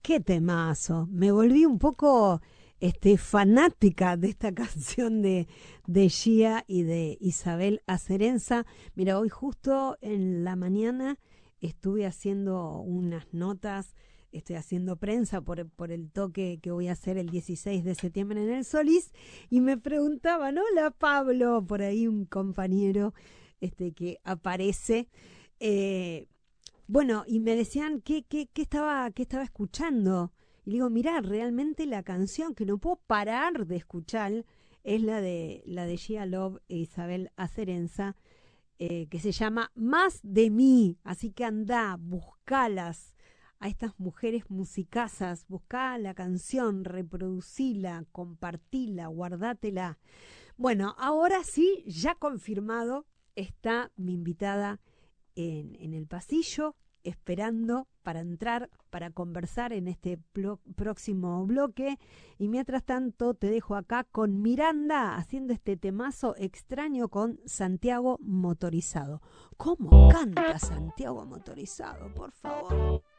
Qué temazo. Me volví un poco fanática de esta canción de Gia y de Isabel Acerenza. Mira, hoy justo en la mañana estuve haciendo unas notas, estoy haciendo prensa por el toque que voy a hacer el 16 de septiembre en el Solís, y me preguntaban, hola Pablo, por ahí un compañero que aparece. Bueno, y me decían qué estaba escuchando. Y le digo, mirá, realmente la canción que no puedo parar de escuchar es la de Gia Love e Isabel Acerenza, que se llama Más de mí. Así que andá, buscalas a estas mujeres musicazas, buscá la canción, reproducila, compartila, guardátela. Bueno, ahora sí, ya confirmado, está mi invitada en el pasillo, esperando para entrar, para conversar en este próximo bloque. Y mientras tanto te dejo acá con Miranda haciendo este temazo extraño con Santiago Motorizado. ¿Cómo canta Santiago Motorizado, por favor?